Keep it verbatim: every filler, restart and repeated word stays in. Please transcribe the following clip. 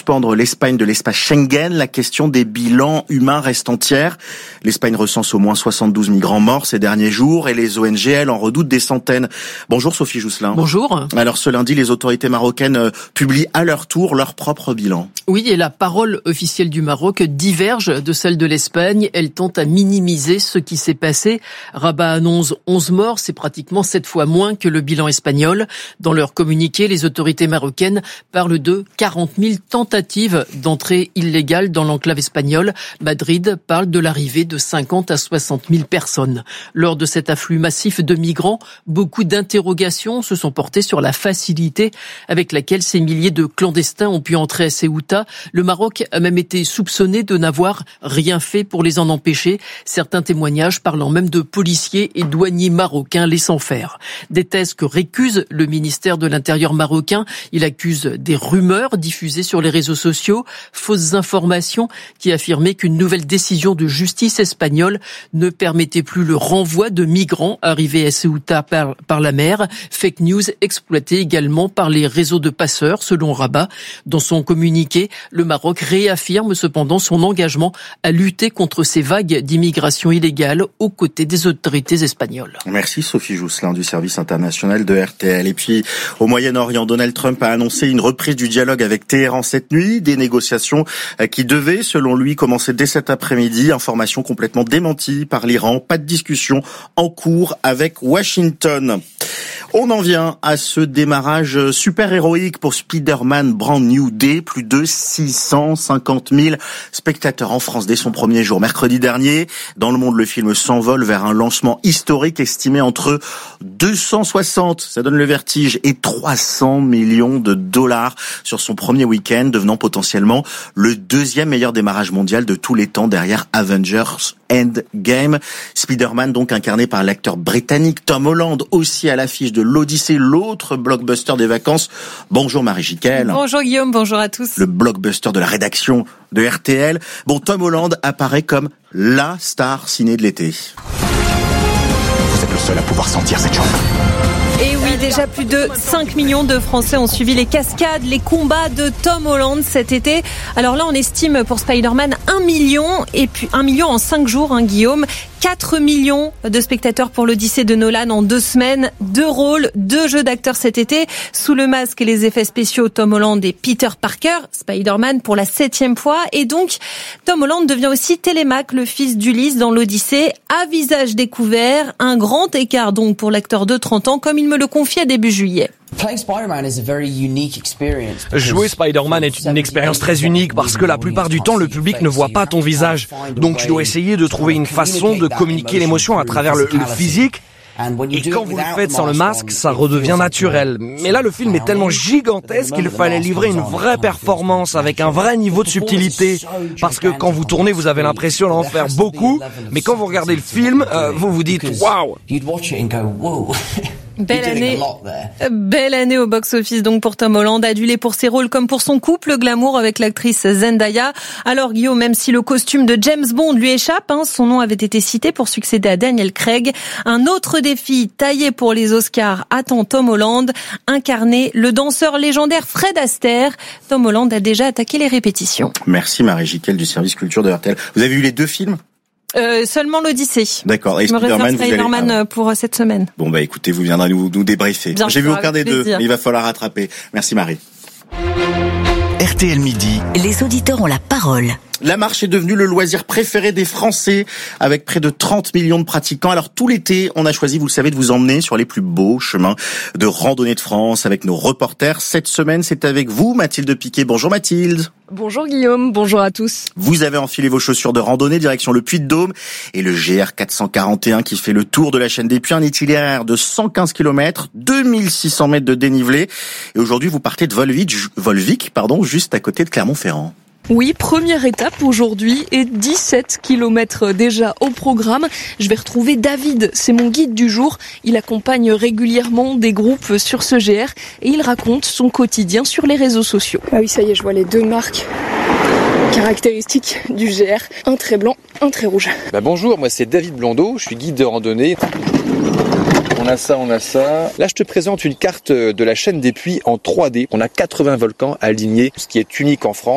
suspendre l'Espagne de l'espace Schengen. La question des bilans humains reste entière. L'Espagne recense au moins soixante-douze migrants morts ces derniers jours et les O N G, elles, en redoutent des centaines. Bonjour Sophie Jousselin. Bonjour. Alors ce lundi, les autorités marocaines publient à leur tour leur propre bilan. Oui, et la parole officielle du Maroc diverge de celle de l'Espagne. Elle tente à minimiser ce qui s'est passé. Rabat annonce onze morts, c'est pratiquement sept fois moins que le bilan espagnol. Dans leur communiqué, les autorités marocaines parlent de quarante mille tentatives d'entrée illégale dans l'enclave espagnole. Madrid parle de l'arrivée de cinquante à soixante mille personnes. Lors de cet afflux massif de migrants, beaucoup d'interrogations se sont portées sur la facilité avec laquelle ces milliers de clandestins ont pu entrer à Ceuta. Le Maroc a même été soupçonné de n'avoir rien fait pour les en empêcher. Certains témoignages parlant même de policiers et douaniers marocains laissant faire. Des thèses que récuse le ministère de l'Intérieur marocain. Il accuse des rumeurs diffusées sur les réseaux sociaux, fausses informations qui affirmaient qu'une nouvelle décision de justice espagnole ne permettait plus le renvoi de migrants arrivés à Ceuta par, par la mer. Fake news exploitée également par les réseaux de passeurs, selon Rabat. Dans son communiqué, le Maroc réaffirme cependant son engagement à lutter contre ces vagues d'immigration illégale aux côtés des autorités espagnoles. Merci Sophie Jousselin du service international de R T L. Et puis au Moyen-Orient, Donald Trump a annoncé une reprise du dialogue avec Téhéran cette nuit, des négociations qui devaient, selon lui, commencer dès cet après-midi. Information complètement démentie par l'Iran. Pas de discussion en cours avec Washington. On en vient à ce démarrage super héroïque pour Spider-Man Brand New Day. Plus de six cent cinquante mille spectateurs en France dès son premier jour. Mercredi dernier, dans le monde, le film s'envole vers un lancement historique estimé entre deux cent soixante, ça donne le vertige, et trois cents millions de dollars sur son premier week-end, devenant potentiellement le deuxième meilleur démarrage mondial de tous les temps derrière Avengers Endgame. Spider-Man, donc incarné par l'acteur britannique Tom Holland, aussi à l'affiche de l'Odyssée, l'autre blockbuster des vacances. Bonjour Marie Jiquel. Bonjour Guillaume, bonjour à tous. Le blockbuster de la rédaction de R T L. Bon, Tom Holland apparaît comme la star ciné de l'été. Vous êtes le seul à pouvoir sentir cette chose. Et oui, déjà plus de cinq millions de Français ont suivi les cascades, les combats de Tom Holland cet été. Alors là, on estime pour Spider-Man un million, et puis un million en cinq jours, hein, Guillaume. quatre millions de spectateurs pour l'Odyssée de Nolan en deux semaines. Deux rôles, deux jeux d'acteurs cet été. Sous le masque et les effets spéciaux, Tom Holland et Peter Parker, Spider-Man pour la septième fois. Et donc, Tom Holland devient aussi Télémaque, le fils d'Ulysse dans l'Odyssée, à visage découvert. Un grand écart donc pour l'acteur de trente ans, comme il me le confiait début juillet. Jouer Spider-Man est une expérience très unique parce que la plupart du temps, le public ne voit pas ton visage. Donc tu dois essayer de trouver une façon de communiquer l'émotion à travers le, le physique. Et quand vous le faites sans le masque, ça redevient naturel. Mais là, le film est tellement gigantesque qu'il fallait livrer une vraie performance avec un vrai niveau de subtilité. Parce que quand vous tournez, vous avez l'impression d'en faire beaucoup. Mais quand vous regardez le film, euh, vous vous dites « Waouh !» Belle année, belle année au box-office donc pour Tom Holland, adulé pour ses rôles comme pour son couple glamour avec l'actrice Zendaya. Alors Guillaume, même si le costume de James Bond lui échappe, hein, son nom avait été cité pour succéder à Daniel Craig. Un autre défi taillé pour les Oscars attend Tom Holland, incarner le danseur légendaire Fred Astaire. Tom Holland a déjà attaqué les répétitions. Merci Marie Jiquel du service culture de R T L. Vous avez vu les deux films ? Euh, seulement l'Odyssée. D'accord. Et je me réserve Spider-Man, Spider-Man allez... pour cette semaine. Bon bah écoutez, vous viendrez nous, nous débriefer. Bien J'ai sûr, vu aucun des plaisir. deux, mais il va falloir rattraper. Merci Marie. R T L Midi. Les auditeurs ont la parole. La marche est devenue le loisir préféré des Français avec près de trente millions de pratiquants. Alors tout l'été, on a choisi, vous le savez, de vous emmener sur les plus beaux chemins de randonnée de France avec nos reporters. Cette semaine, c'est avec vous, Mathilde Piquet. Bonjour Mathilde. Bonjour Guillaume, bonjour à tous. Vous avez enfilé vos chaussures de randonnée direction le Puy-de-Dôme et le G R quatre cent quarante et un qui fait le tour de la chaîne des Puys, un itinéraire de cent quinze kilomètres, deux mille six cents mètres de dénivelé. Et aujourd'hui, vous partez de Volvic, Volvic, pardon, juste à côté de Clermont-Ferrand. Oui, première étape aujourd'hui et dix-sept kilomètres déjà au programme. Je vais retrouver David, c'est mon guide du jour. Il accompagne régulièrement des groupes sur ce G R et il raconte son quotidien sur les réseaux sociaux. Ah oui, ça y est, je vois les deux marques caractéristiques du G R, un trait blanc, un trait rouge. Bah bonjour, moi c'est David Blondeau, je suis guide de randonnée. On a ça, on a ça. Là, je te présente une carte de la chaîne des Puys en trois D. On a quatre-vingts volcans alignés, ce qui est unique en France.